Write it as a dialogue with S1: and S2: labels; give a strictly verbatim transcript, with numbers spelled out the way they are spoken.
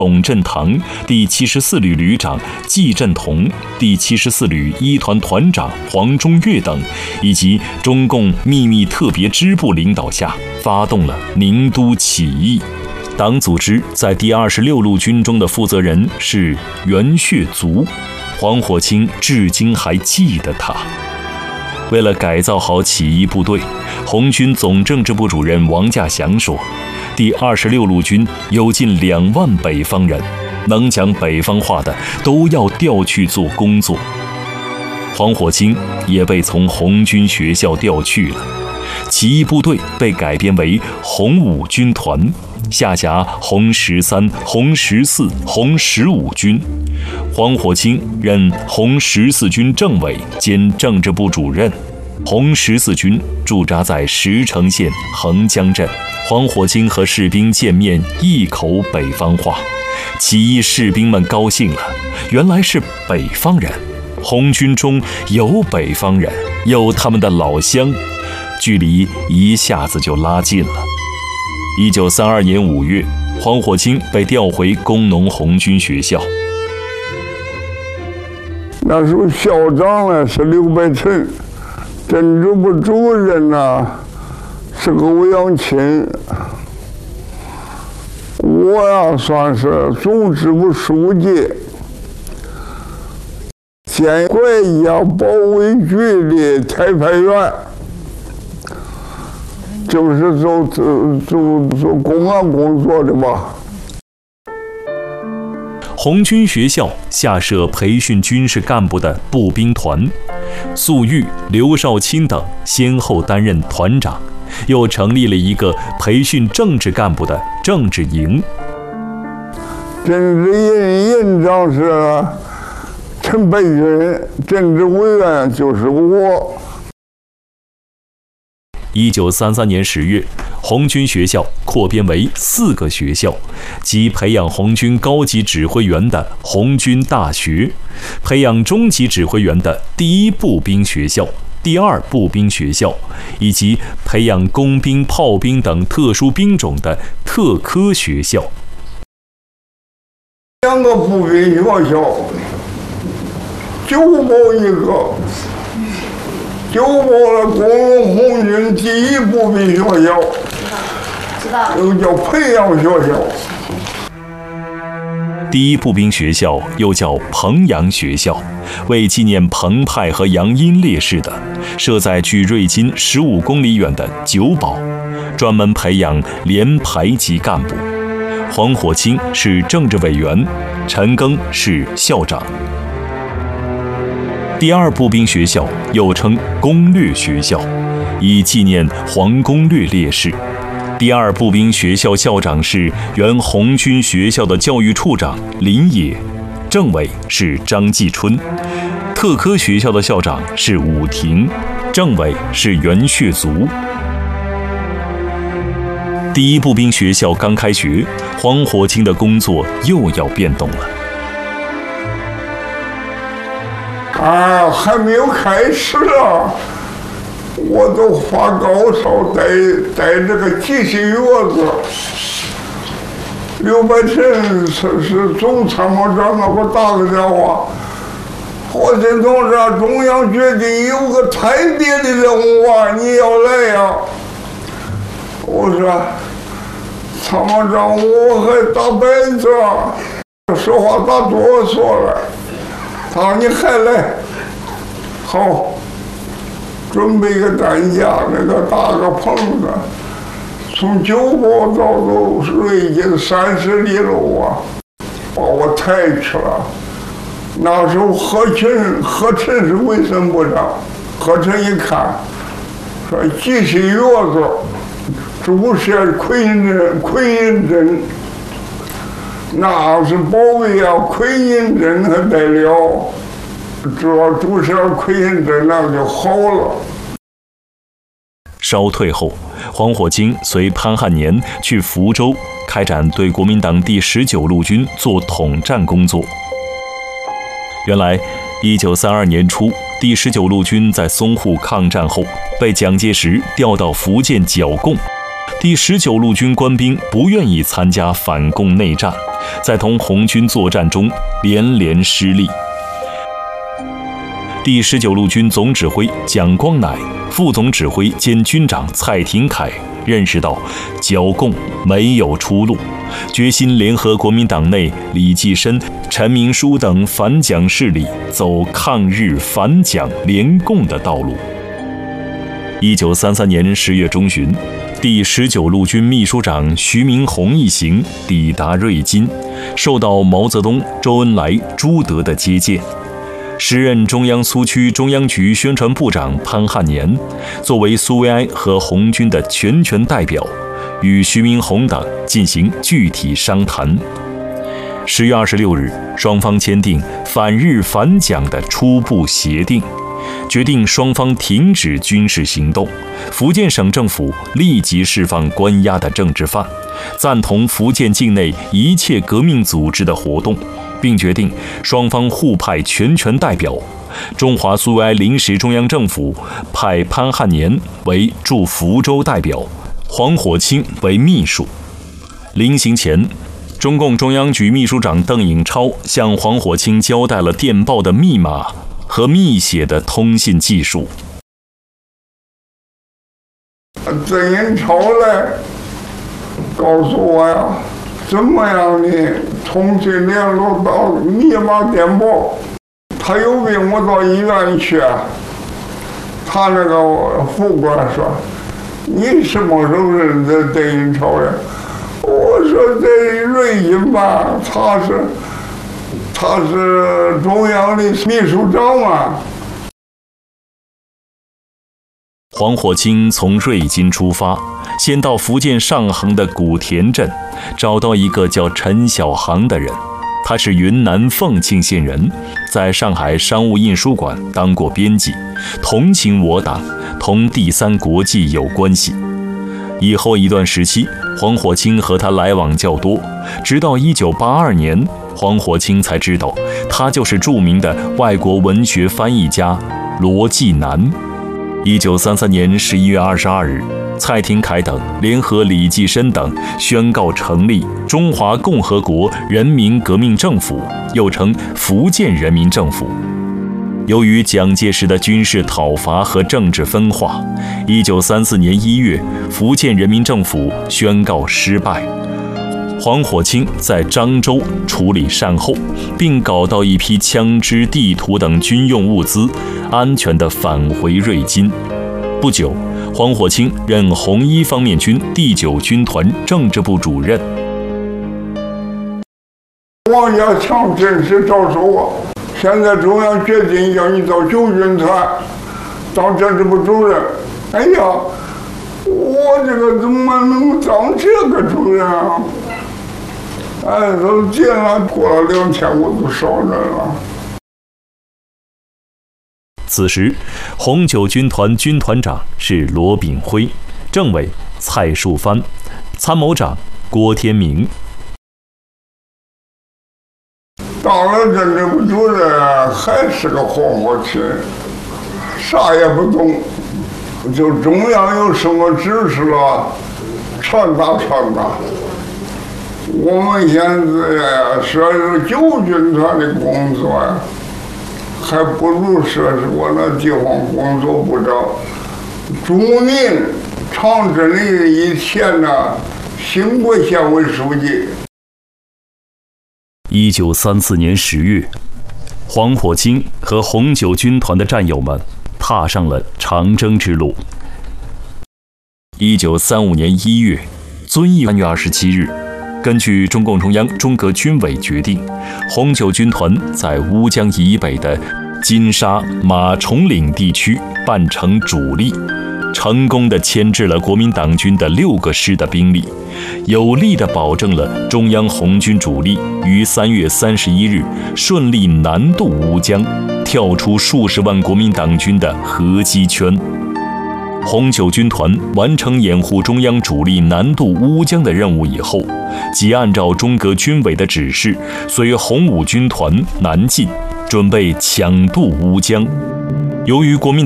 S1: 董振堂、第七十四旅旅长季振同、第七十四旅一团团长黄中岳等，以及中共秘密特别支部领导下，发动了宁都起义。党组织在第二十六路军中的负责人是袁血族，黄火清至今还记得他。为了改造好起义部队，红军总政治部主任王稼祥说，第二十六路军有近两万北方人，能讲北方话的都要调去做工作。黄火清也被从红军学校调去了，起义部队被改编为红五军团，下辖红十三、红十四、红十五军。黄火清任红十四军政委兼政治部主任。红十四军驻扎在石城县横江镇。黄火清和士兵见面，一口北方话。起义士兵们高兴了，原来是北方人，红军中有北方人，有他们的老乡，距离一下子就拉近了。一九三二年五月，黄火清被调回工农红军学校。
S2: 那时候校长呢是刘百成，政治部主任呢是个欧阳钦，我呀算是总支部书记，监管一样保卫局的特派员，就是做做做做公安工作的吧。
S1: 红军学校下设培训军事干部的步兵团，粟裕、刘少钦等先后担任团长，又成立了一个培训政治干部的政治营。
S2: 政治营营长是陈北军，政治委员就是我。
S1: 一九三三年十月，红军学校扩编为四个学校，即培养红军高级指挥员的红军大学，培养中级指挥员的第一步兵学校、第二步兵学校，以及培养工兵、炮兵等特殊兵种的特科学校。
S2: 两个步兵学校，九保一个。九保的工农红军第一步兵学校，又叫培养学校。
S1: 第一步兵学校又叫彭阳学校，为纪念彭派和杨殷烈士的，设在距瑞金十五公里远的九保，专门培养连排级干部。黄火清是政治委员，陈赓是校长。第二步兵学校又称攻略学校，以纪念黄攻略烈士。第二步兵学校校长是原红军学校的教育处长林野，政委是张继春。特科学校的校长是武廷，政委是袁血族。第一步兵学校刚开学，黄火清的工作又要变动了。
S2: 啊，还没有开始啊，我都发高烧，带带这个急性药子。刘百成是是总参谋长，给我打个电话，火星同志，中央决定有个特别的任务啊，你要来呀？我说，参谋长，我还打摆子，说话打哆嗦了。他说你还来，好，准备个担架，那个搭个棚子，从九保到都瑞金三十里路啊，把我抬去了。那时候何群何晨是卫生部长，何晨一看，说急性药子，注射奎因针，奎因针。那是保卫啊，奎因针还得了，只要注射奎因针那就好了。
S1: 稍退后，黄火清随潘汉年去福州开展对国民党第十九路军做统战工作。原来，一九三二年初，第十九路军在淞沪抗战后，被蒋介石调到福建剿共。第十九路军官兵不愿意参加反共内战， 在同红军作战中连连失利。第十九路军总指挥蒋光鼐、副总指挥兼军长蔡廷锴认识到剿共没有出路，决心联合国民党内李济深、陈明书等反蒋势力，走抗日反蒋联共的道路。一九三三年十月中旬，第十九路军秘书长徐明鸿一行抵达瑞金，受到毛泽东、周恩来、朱德的接见。时任中央苏区中央局宣传部长潘汉年作为苏维埃和红军的全权代表，与徐明鸿等进行具体商谈。十月二十六日，双方签订反日反蒋的初步协定，决定双方停止军事行动，福建省政府立即释放关押的政治犯，赞同福建境内一切革命组织的活动，并决定双方互派全权代表。中华苏维埃临时中央政府派潘汉年为驻福州代表，黄火清为秘书。临行前，中共中央局秘书长邓颖超向黄火清交代了电报的密码和密写的通信技术。
S2: 邓颖超来告诉我呀，怎么样的通讯联络到密码电报，他有病我到医院去。他那个副官说，你什么时候认识邓颖超呀？我说在瑞金吧，他是他是中央的秘书长嘛。
S1: 黄火清从瑞金出发，先到福建上杭的古田镇，找到一个叫陈小航的人，他是云南凤庆县人，在上海商务印书馆当过编辑，同情我党，同第三国际有关系。以后一段时期，黄火清和他来往较多，直到一九八二年，黄火清才知道他就是著名的外国文学翻译家罗季南。一九三三年十一月二十二日，蔡廷锴等联合李济深等宣告成立中华共和国人民革命政府，又称福建人民政府。由于蒋介石的军事讨伐和政治分化，一九三四年一月，福建人民政府宣告失败。黄火清在漳州处理善后，并搞到一批枪支、地图等军用物资，安全地返回瑞金。不久，黄火清任红一方面军第九军团政治部主任。
S2: 王家强真是招手啊！现在中央决定要你到九军团当政治部主任。哎呀，我这个怎么能当这个主任啊？哎，都进了，过了两天我都上任了。
S1: 此时，红九军团军团长是罗炳辉，政委蔡树藩，参谋长郭天明。
S2: 当了政治部主任还是个黄火清，啥也不懂，就中央有什么指示了，传达传达。我们现在说是九军团的工作呀，还不如说是我那地方工作部长朱宁，长治里以前的兴国县委书记。
S1: 一九三四年十月，黄火清和红九军团的战友们踏上了长征之路。一九三五年一月，遵义三月二十七日。根据中共中央中革军委决定，红九军团在乌江以北的金沙、马崇岭地区扮成主力，成功地牵制了国民党军的六个师的兵力，有力地保证了中央红军主力于三月三十一日顺利南渡乌江，跳出数十万国民党军的合击圈。红九军团完成掩护中央主力南渡乌江的任务以后，即按照中革军委的指示，随红五军团南进，准备抢渡乌江。由于国民